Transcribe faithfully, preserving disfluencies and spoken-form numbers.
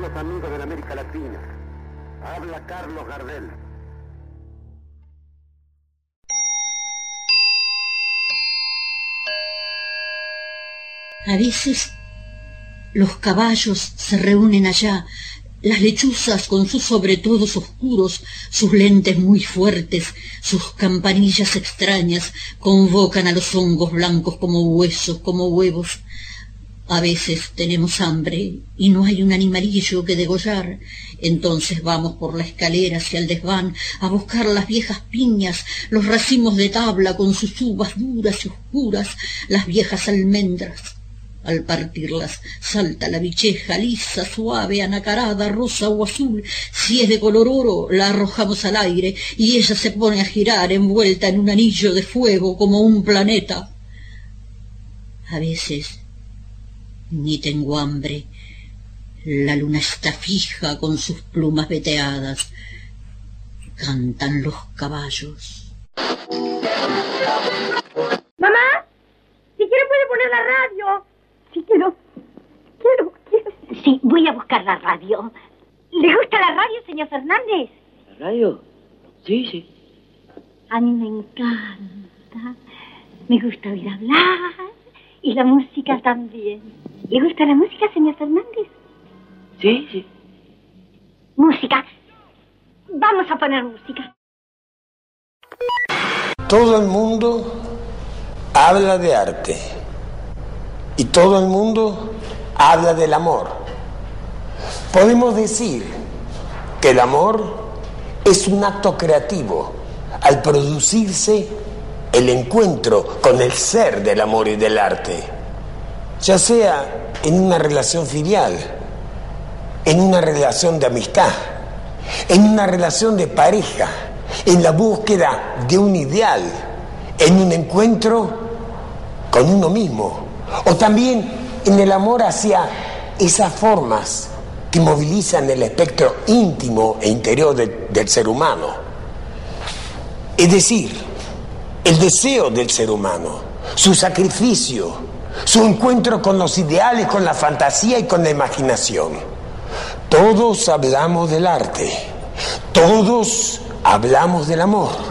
queridos amigos de la América Latina. Habla Carlos Gardel. A veces los caballos se reúnen allá, las lechuzas con sus sobretodos oscuros, sus lentes muy fuertes, sus campanillas extrañas, convocan a los hongos blancos como huesos, como huevos. A veces tenemos hambre y no hay un animalillo que degollar. Entonces vamos por la escalera hacia el desván a buscar las viejas piñas, los racimos de tabla con sus uvas duras y oscuras, las viejas almendras. Al partirlas salta la bicheja lisa, suave, anacarada, rosa o azul. Si es de color oro, la arrojamos al aire y ella se pone a girar envuelta en un anillo de fuego como un planeta. A veces ni tengo hambre. La luna está fija con sus plumas veteadas. Cantan los caballos. Mamá, si quiere puede poner la radio. Sí, quiero, quiero, quiero. Sí, voy a buscar la radio. ¿Le gusta la radio, señor Fernández? ¿La radio? Sí, sí. A mí me encanta. Me gusta oír hablar y la música también. ¿Le gusta la música, señor Fernández? Sí, sí. Música. Vamos a poner música. Todo el mundo habla de arte. Y todo el mundo habla del amor. Podemos decir que el amor es un acto creativo al producirse el encuentro con el ser del amor y del arte, ya sea en una relación filial, en una relación de amistad, en una relación de pareja, en la búsqueda de un ideal, en un encuentro con uno mismo. O también en el amor hacia esas formas que movilizan el espectro íntimo e interior de, del ser humano. Es decir, el deseo del ser humano, su sacrificio, su encuentro con los ideales, con la fantasía y con la imaginación. Todos hablamos del arte, todos hablamos del amor.